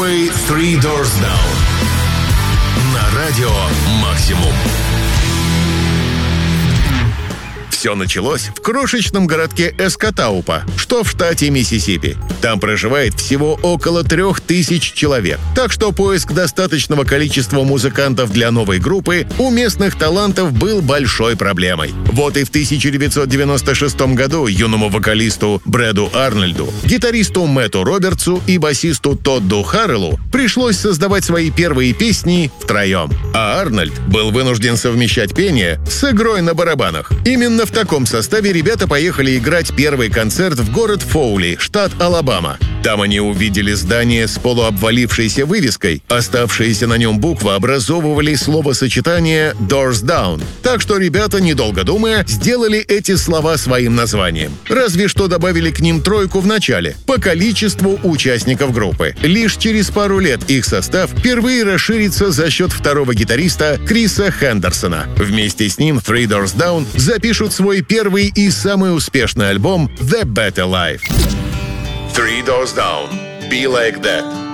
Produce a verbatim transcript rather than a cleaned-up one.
Three Doors Down на радио Максимум. Все началось в крошечном городке Эскотаупа, что в штате Миссисипи. Там проживает всего около трех тысяч человек. Так что поиск достаточного количества музыкантов для новой группы у местных талантов был большой проблемой. Вот и в тысяча девятьсот девяносто шестом году юному вокалисту Брэду Арнольду, гитаристу Мэтту Робертсу и басисту Тодду Харреллу пришлось создавать свои первые песни втроем. А Арнольд был вынужден совмещать пение с игрой на барабанах. Именно в В таком составе ребята поехали играть первый концерт в город Фоули, штат Алабама. Там они увидели здание с полуобвалившейся вывеской. Оставшиеся на нем буквы образовывали словосочетание «Doors Down». Так что ребята, недолго думая, сделали эти слова своим названием. Разве что добавили к ним тройку в начале, по количеству участников группы. Лишь через пару лет их состав впервые расширится за счет второго гитариста Криса Хендерсона. Вместе с ним Three Doors Down запишут свой первый и самый успешный альбом «The Better Life». Three Doors Down. Be Like That.